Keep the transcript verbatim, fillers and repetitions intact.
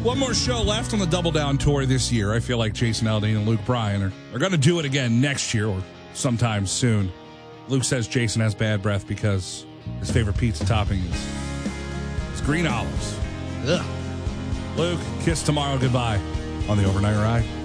One more show left on the Double Down Tour this year. I feel like Jason Aldean and Luke Bryan are, are going to do it again next year or sometime soon. Luke says Jason has bad breath because his favorite pizza topping is, is green olives. Ugh. Luke, kiss tomorrow goodbye on the Overnight Ride.